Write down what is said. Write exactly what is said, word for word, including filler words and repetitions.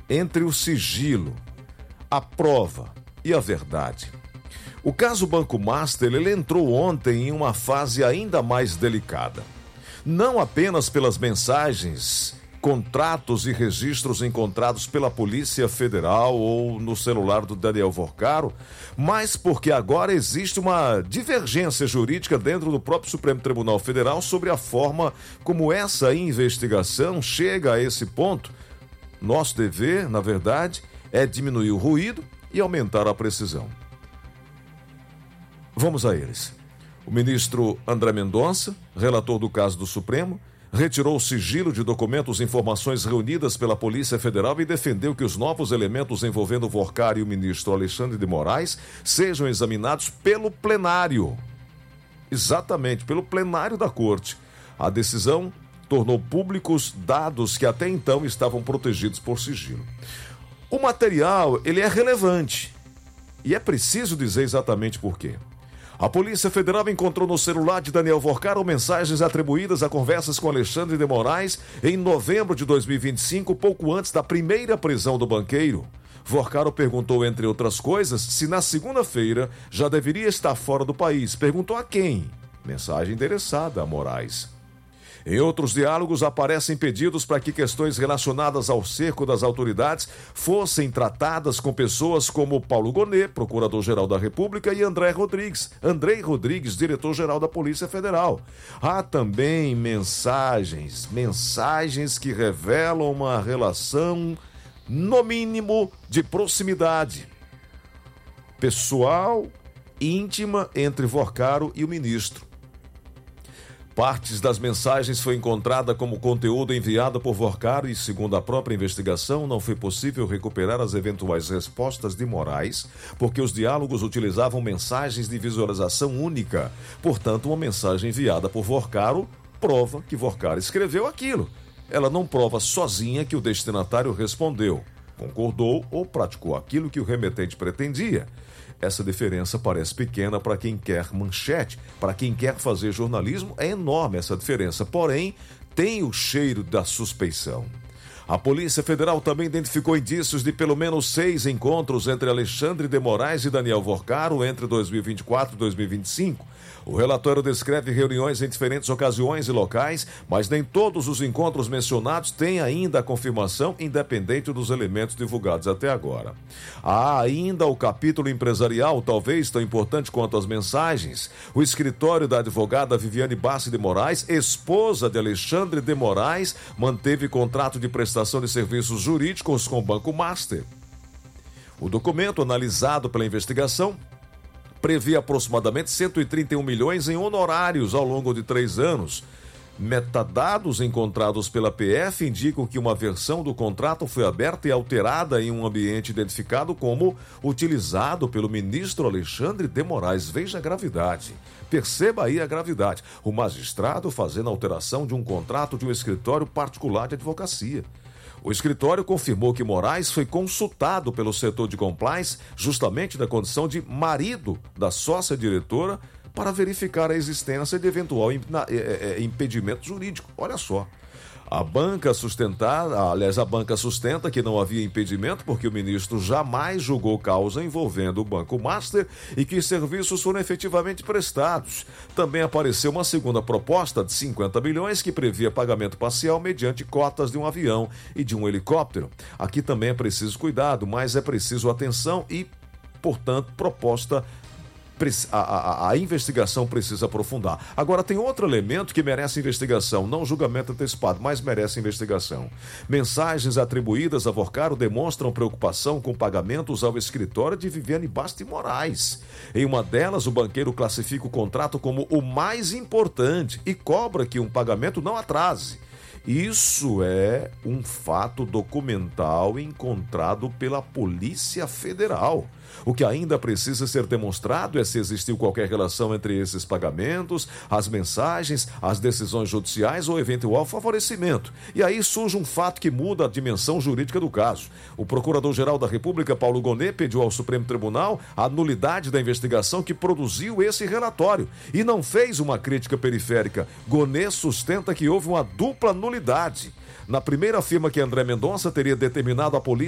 entre o sigilo, a prova e a verdade. O caso Banco Master, ele entrou ontem em uma fase ainda mais delicada. Não apenas pelas mensagens, contratos e registros encontrados pela Polícia Federal ou no celular do Daniel Vorcaro, mas porque agora existe uma divergência jurídica dentro do próprio Supremo Tribunal Federal sobre a forma como essa investigação chega a esse ponto. Nosso dever, na verdade, é diminuir o ruído e aumentar a precisão. Vamos a eles. O ministro André Mendonça, relator do caso do Supremo, retirou o sigilo de documentos e informações reunidas pela Polícia Federal e defendeu que os novos elementos envolvendo o Vorcaro e o ministro Alexandre de Moraes sejam examinados pelo plenário. Exatamente, pelo plenário da Corte. A decisão tornou públicos dados que até então estavam protegidos por sigilo. O material, ele é relevante e é preciso dizer exatamente por quê. A Polícia Federal encontrou no celular de Daniel Vorcaro mensagens atribuídas a conversas com Alexandre de Moraes em novembro de dois mil e vinte e cinco, pouco antes da primeira prisão do banqueiro. Vorcaro perguntou, entre outras coisas, se na segunda-feira já deveria estar fora do país. Perguntou a quem? Mensagem endereçada a Moraes. Em outros diálogos, aparecem pedidos para que questões relacionadas ao cerco das autoridades fossem tratadas com pessoas como Paulo Gonet, procurador-geral da República, e André Rodrigues, Andrei Rodrigues, diretor-geral da Polícia Federal. Há também mensagens, mensagens que revelam uma relação, no mínimo, de proximidade pessoal, íntima, entre Vorcaro e o ministro. Partes das mensagens foi encontrada como conteúdo enviado por Vorcaro e, segundo a própria investigação, não foi possível recuperar as eventuais respostas de Moraes, porque os diálogos utilizavam mensagens de visualização única. Portanto, uma mensagem enviada por Vorcaro prova que Vorcaro escreveu aquilo. Ela não prova sozinha que o destinatário respondeu, concordou ou praticou aquilo que o remetente pretendia. Essa diferença parece pequena para quem quer manchete, para quem quer fazer jornalismo, é enorme essa diferença, porém, tem o cheiro da suspeição. A Polícia Federal também identificou indícios de pelo menos seis encontros entre Alexandre de Moraes e Daniel Vorcaro entre dois mil e vinte e quatro e dois mil e vinte e cinco. O relatório descreve reuniões em diferentes ocasiões e locais, mas nem todos os encontros mencionados têm ainda a confirmação, independente dos elementos divulgados até agora. Há ainda o capítulo empresarial, talvez tão importante quanto as mensagens. O escritório da advogada Viviane Bassi de Moraes, esposa de Alexandre de Moraes, manteve contrato de prestação de serviços jurídicos com o Banco Master. O documento, analisado pela investigação, prevê aproximadamente cento e trinta e um milhões em honorários ao longo de três anos. Metadados encontrados pela P F indicam que uma versão do contrato foi aberta e alterada em um ambiente identificado como utilizado pelo ministro Alexandre de Moraes. Veja a gravidade. Perceba aí a gravidade. O magistrado fazendo a alteração de um contrato de um escritório particular de advocacia. O escritório confirmou que Moraes foi consultado pelo setor de compliance, justamente na condição de marido da sócia-diretora, para verificar a existência de eventual impedimento jurídico. Olha só. A banca sustentada, aliás, a banca sustenta que não havia impedimento porque o ministro jamais julgou causa envolvendo o Banco Master e que serviços foram efetivamente prestados. Também apareceu uma segunda proposta de cinquenta milhões que previa pagamento parcial mediante cotas de um avião e de um helicóptero. Aqui também é preciso cuidado, mas é preciso atenção e, portanto, proposta A, a, a investigação precisa aprofundar. Agora, tem outro elemento que merece investigação, não julgamento antecipado, mas merece investigação. Mensagens atribuídas a Vorcaro demonstram preocupação com pagamentos ao escritório de Viviane Bassi de Moraes. Em uma delas, o banqueiro classifica o contrato como o mais importante e cobra que um pagamento não atrase. Isso é um fato documental encontrado pela Polícia Federal. O que ainda precisa ser demonstrado é se existiu qualquer relação entre esses pagamentos, as mensagens, as decisões judiciais ou eventual favorecimento. E aí surge um fato que muda a dimensão jurídica do caso. O Procurador-Geral da República, Paulo Gonet, pediu ao Supremo Tribunal a nulidade da investigação que produziu esse relatório e não fez uma crítica periférica. Gonet sustenta que houve uma dupla nulidade. Na primeira, afirma que André Mendonça teria determinado à polícia